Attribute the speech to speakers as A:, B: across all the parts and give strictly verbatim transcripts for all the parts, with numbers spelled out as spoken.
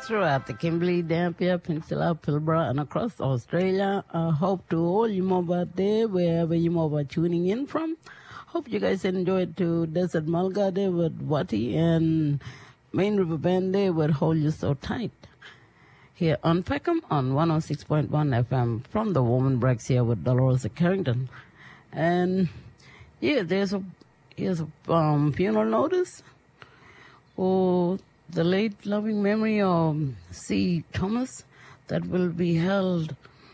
A: throughout the Kimberley, Dampier, Peninsula, Pilbara, and across Australia. I hope to all you mob out there, wherever you mob are tuning in from. Hope you guys enjoyed to Desert Mulga there with Wati and Main River Band there with Hold You So Tight. Here on Peckham on one oh six point one F M from the Woman Breaks here with Dolores Carrington. And yeah, there's a here's a um, funeral notice for the late loving memory of C. Thomas that will be held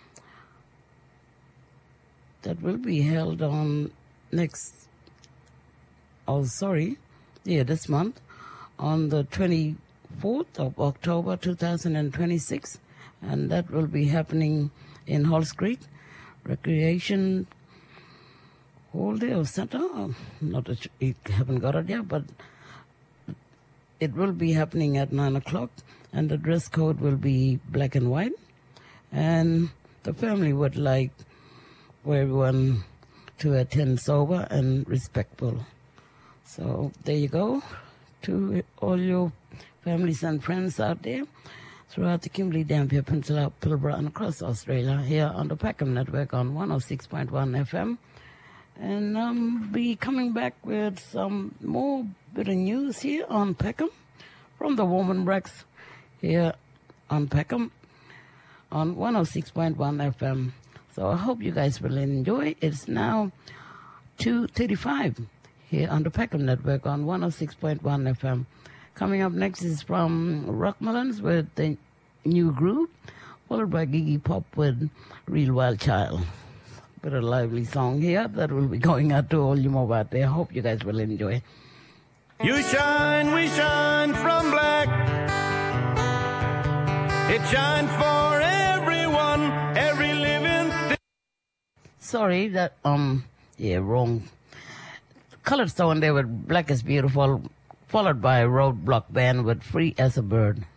A: that will be held on next oh sorry yeah this month on the twenty-fourth of October two thousand twenty-six, and that will be happening in Halls Creek Recreation Hall there or Center. Not that you haven't got it yet, but it will be happening at nine o'clock, and the dress code will be black and white. And the family would like for everyone to attend sober and respectful. So there you go to all your families and friends out there throughout the Kimberley, Dampier, Peninsula, Pilbara, and across Australia here on the Peckham Network on one oh six point one F M. And um, be coming back with some more bit of news here on Peckham from the Woman Breaks here on Peckham on one oh six point one F M. So I hope you guys will enjoy. It's now two thirty-five here on the Peckham Network on one oh six point one F M. Coming up next is from Rockmelons with the New Groove, followed by Gigi Pop with Real Wild Child. Bit of lively song here that will be going out to all you mob out there. Hope you guys will enjoy.
B: You shine, we shine from black. It shines for everyone, every living thing.
A: Sorry, that, um, yeah, wrong. Colored Stone there with Black is Beautiful, followed by Roadblock Band with Free as a Bird.